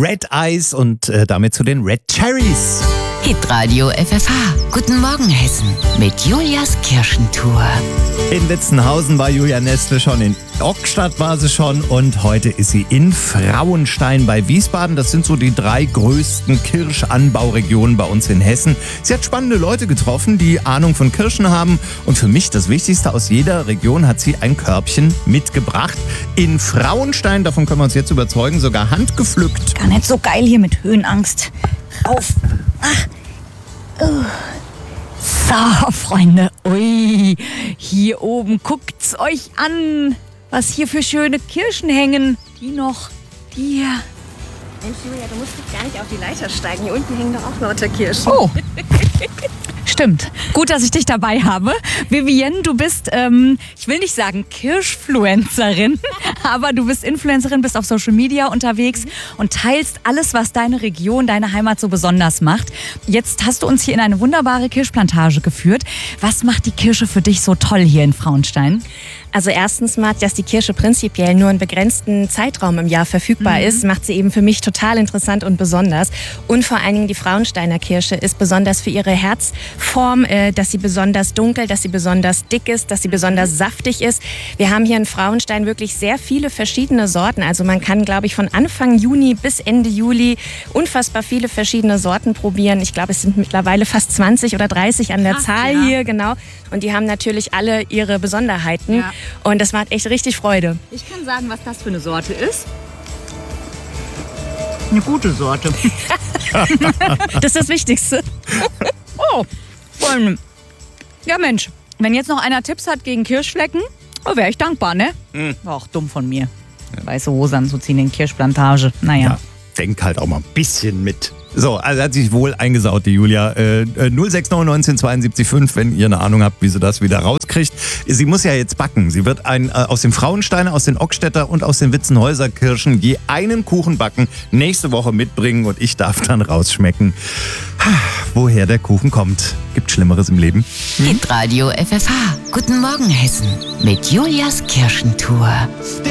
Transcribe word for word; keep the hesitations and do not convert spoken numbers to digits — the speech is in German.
Red Eyes und äh, damit zu den Red Cherries. Hitradio F F H. Guten Morgen Hessen mit Julias Kirchentour. In Witzenhausen war Julia Nestle schon, in Ockstadt war sie schon und heute ist sie in Frauenstein bei Wiesbaden. Das sind so die drei größten Kirschanbauregionen bei uns in Hessen. Sie hat spannende Leute getroffen, die Ahnung von Kirschen haben. Und für mich das Wichtigste, aus jeder Region hat sie ein Körbchen mitgebracht. In Frauenstein, davon können wir uns jetzt überzeugen, sogar handgepflückt. Gar nicht so geil hier mit Höhenangst. Auf. Ah. Uh. So, Freunde. Ui, hier oben guckt's euch an, was hier für schöne Kirschen hängen. Die noch, die hier. Mensch, Julia, du musst doch gar nicht auf die Leiter steigen. Hier unten hängen doch auch lauter Kirschen. Oh. Stimmt. Gut, dass ich dich dabei habe. Vivienne, du bist, ähm, ich will nicht sagen Kirschfluencerin, aber du bist Influencerin, bist auf Social Media unterwegs und teilst alles, was deine Region, deine Heimat so besonders macht. Jetzt hast du uns hier in eine wunderbare Kirschplantage geführt. Was macht die Kirsche für dich so toll hier in Frauenstein? Also erstens mal, dass die Kirsche prinzipiell nur einen begrenzten Zeitraum im Jahr verfügbar Mhm. ist, macht sie eben für mich total interessant und besonders. Und vor allen Dingen die Frauensteiner Kirsche ist besonders für ihre Herzform, äh, dass sie besonders dunkel, dass sie besonders dick ist, dass sie besonders saftig ist. Wir haben hier in Frauenstein wirklich sehr viele verschiedene Sorten. Also man kann, glaube ich, von Anfang Juni bis Ende Juli unfassbar viele verschiedene Sorten probieren. Ich glaube, es sind mittlerweile fast zwanzig oder dreißig an der Krass, Zahl ja. hier, genau. Und die haben natürlich alle ihre Besonderheiten. Ja. Und das macht echt richtig Freude. Ich kann sagen, was das für eine Sorte ist. Eine gute Sorte. Das ist das Wichtigste. Oh, Freunde. Ja Mensch, wenn jetzt noch einer Tipps hat gegen Kirschflecken, oh, wäre ich dankbar, ne? Mhm. War auch dumm von mir. Weiße Hose anzuziehen in Kirschplantage. Naja. Ja, denk halt auch mal ein bisschen mit. So, also hat sich wohl eingesaut, die Julia. Äh, null sechs neun neunzehn zweiundsiebzig fünf, wenn ihr eine Ahnung habt, wie sie das wieder rauskriegt. Sie muss ja jetzt backen. Sie wird ein, äh, aus dem Frauensteiner, aus den Ockstädter und aus den Witzenhäuser Kirschen je einen Kuchen backen, nächste Woche mitbringen und ich darf dann rausschmecken, woher der Kuchen kommt. Gibt Schlimmeres im Leben? Hitradio F F H. Guten Morgen Hessen mit Julias Kirchentour.